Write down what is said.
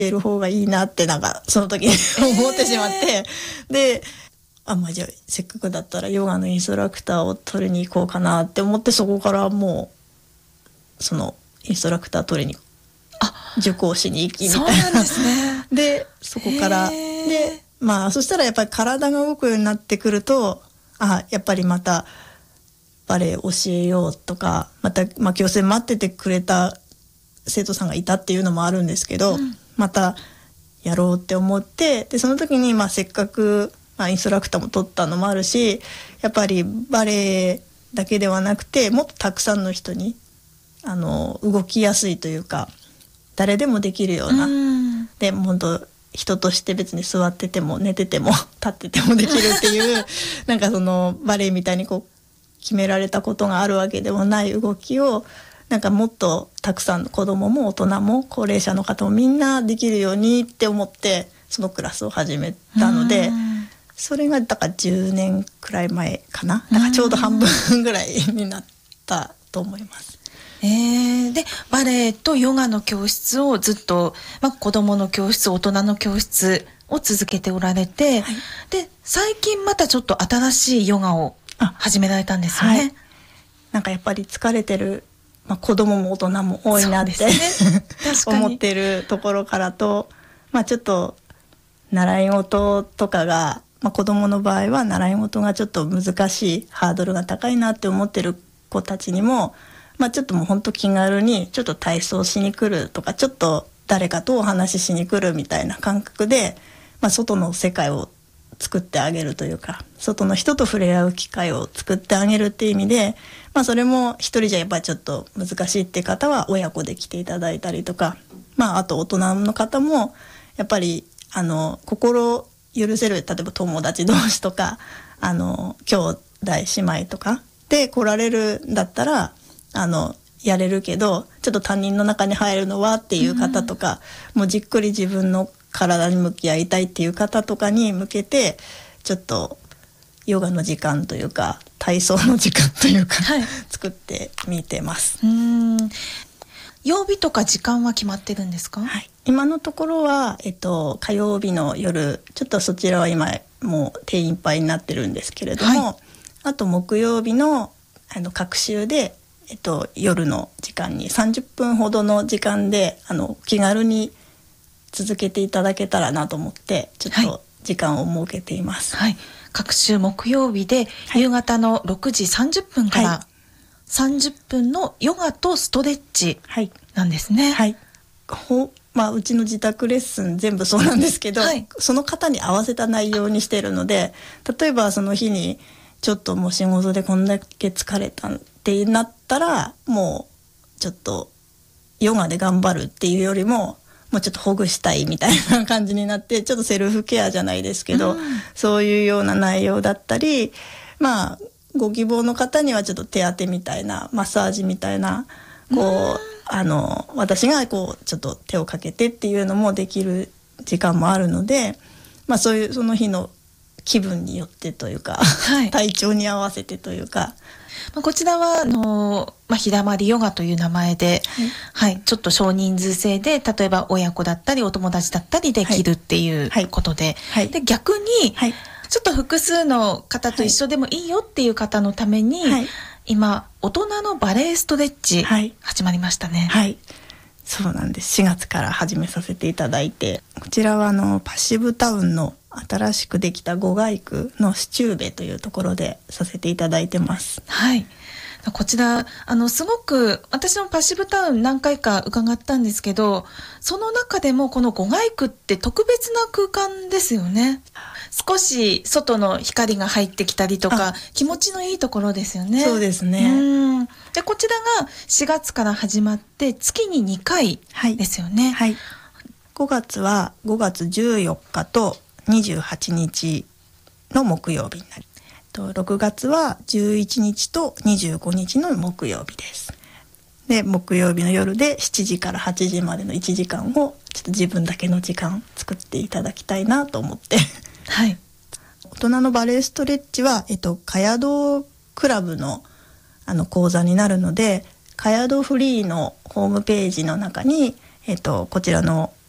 る方がいいなってなんかその時に思ってしまって、でじゃあせっかくだったらヨガのインストラクターを取りに行こうかなって思って、そこからもうそのインストラクター取りに受講しに行きみたいな。 そうなんですね。 でそこからでそしたらやっぱり体が動くようになってくると、やっぱりまたバレエ教えようとか、また矯正待っててくれた生徒さんがいたっていうのもあるんですけど、またやろうって思って、でその時にせっかくインストラクターも取ったのもあるし、やっぱりバレエだけではなくてもっとたくさんの人に動きやすいというか、誰でもできるような、で本当人として別に座ってても寝てても立っててもできるっていうなんかそのバレエみたいに決められたことがあるわけでもない動きを、なんかもっとたくさんの子どもも大人も高齢者の方もみんなできるようにって思ってそのクラスを始めたので、それがだから10年くらい前かな、だからちょうど半分ぐらいになったと思います。 でバレエとヨガの教室をずっと、子どもの教室、大人の教室を続けておられて、で最近またちょっと新しいヨガを始められたんですよね。 なんかやっぱり疲れてる、子供も大人も多いなって、思ってるところからと、ちょっと習い事とかが、子供の場合は習い事がちょっと難しい、ハードルが高いなって思ってる子たちにも、ちょっともう本当気軽にちょっと体操しに来るとか、ちょっと誰かとお話ししに来るみたいな感覚で、外の世界を作ってあげるというか、外の人と触れ合う機会を作ってあげるっていう意味で、それも一人じゃやっぱりちょっと難しいって方は親子で来ていただいたりとか、あと大人の方もやっぱり心許せる、例えば友達同士とか兄弟姉妹とかで来られるんだったらやれるけど、ちょっと他人の中に入るのはっていう方とか、もうじっくり自分の体に向き合いたいっていう方とかに向けて、ちょっとヨガの時間というか体操の時間というか、作ってみてます。 曜日とか時間は決まってるんですか？ 今のところは、火曜日の夜、ちょっとそちらは今もう定員いっぱいになってるんですけれども、あと木曜日の各週で夜の時間に30分ほどの時間で気軽に続けていただけたらなと思ってちょっと時間を設けています。 各週木曜日で夕方の6時30分から30分のヨガとストレッチなんですね。 うちの自宅レッスン全部そうなんですけど、その方に合わせた内容にしているので、例えばその日にちょっともう仕事でこんだけ疲れたってなったら、もうちょっとヨガで頑張るっていうよりももうちょっとほぐしたいみたいな感じになって、ちょっとセルフケアじゃないですけど、そういうような内容だったり、ご希望の方にはちょっと手当てみたいな、マッサージみたいな、私がちょっと手をかけてっていうのもできる時間もあるので、そういうその日の気分によってというか、体調に合わせてというか、 こちらは日だまりヨガという名前で、ちょっと少人数制で、例えば親子だったりお友達だったりできるっていうことで、で逆に、ちょっと複数の方と一緒でもいいよっていう方のために、今大人のバレエストレッチ始まりましたね。 そうなんです。4月から始めさせていただいて、こちらはパッシブタウンの新しくできた五街区のシチューベというところでさせていただいてます。 こちらすごく私もパッシブタウン何回か伺ったんですけど、その中でもこの五街区って特別な空間ですよね。少し外の光が入ってきたりとか、気持ちのいいところですよね。 そうですね。 でこちらが4月から始まって月に2回ですよね。 5月は5月14日と28日の木曜日になり、6月は11日と25日の木曜日です。で木曜日の夜で7時から8時までの1時間をちょっと自分だけの時間作っていただきたいなと思って大人のバレエストレッチは、カヤドクラブの講座になるので、カヤドフリーのホームページの中に、こちらの